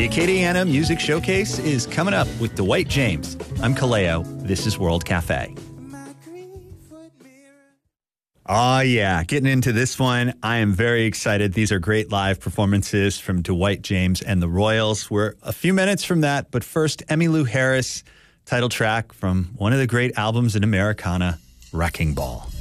The Acadiana Music Showcase is coming up with Dwight James. I'm Kaleo. This is World Cafe. Oh, yeah. Getting into this one, I am very excited. These are great live performances from Dwight James and the Royals. We're a few minutes from that, but first, Emmylou Harris, title track from one of the great albums in Americana, Wrecking Ball.